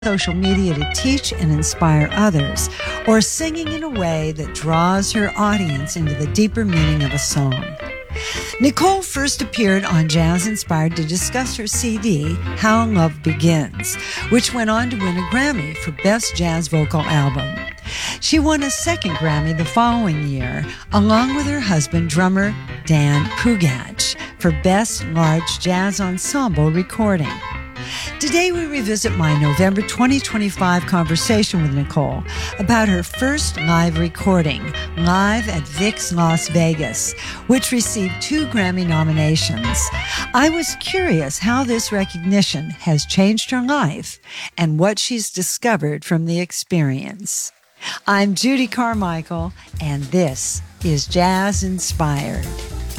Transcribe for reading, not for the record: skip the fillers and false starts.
social media to teach and inspire others, or singing in a way that draws her audience into the deeper meaning of a song. Nicole first appeared on Jazz Inspired to discuss her CD, How Love Begins, which went on to win a Grammy for Best Jazz Vocal Album. She won a second Grammy the following year, along with her husband, drummer Dan Pugach, for Best Large Jazz Ensemble Recording. Today we revisit my November 2025 conversation with Nicole about her first live recording, live at VIX Las Vegas, which received 2 Grammy nominations. I was curious how this recognition has changed her life and what she's discovered from the experience. I'm Judy Carmichael, and this is Jazz Inspired.